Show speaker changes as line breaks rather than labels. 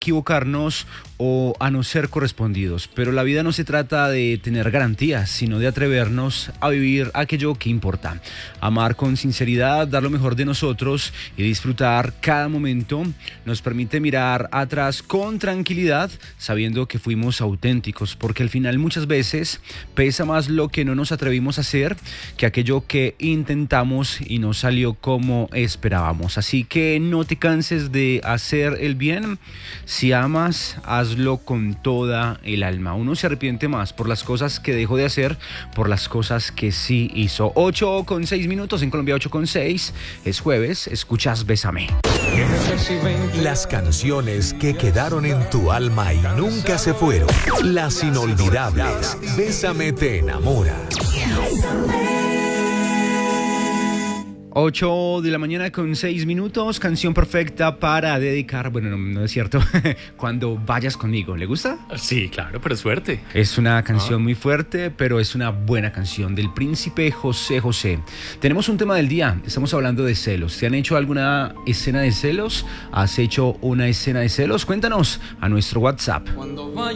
equivocarnos o a no ser correspondidos, pero la vida no se trata de tener garantías, sino de atrevernos a vivir aquello que importa. Amar con sinceridad, dar lo mejor de nosotros y disfrutar cada momento nos permite mirar atrás con tranquilidad, sabiendo que fuimos auténticos, porque al final muchas veces pesa más lo que no nos atrevimos a hacer que aquello que intentamos y no salió como esperábamos. Así que no te canses de hacer el bien. Si amas, hazlo con toda el alma. Uno se arrepiente más por las cosas que dejó de hacer, por las cosas que sí hizo. 8:06 en Colombia, 8:06. Es jueves, escuchas Bésame.
Las canciones que quedaron en tu alma y nunca se fueron. Las inolvidables. Bésame te enamora.
8:06, canción perfecta para dedicar, bueno, no es cierto, cuando vayas conmigo. ¿Le gusta?
Sí, claro, pero es fuerte.
Es una canción muy fuerte, pero es una buena canción del príncipe José José. Tenemos un tema del día, estamos hablando de celos. ¿Te han hecho alguna escena de celos? ¿Has hecho una escena de celos? Cuéntanos a nuestro WhatsApp.
Cuando vaya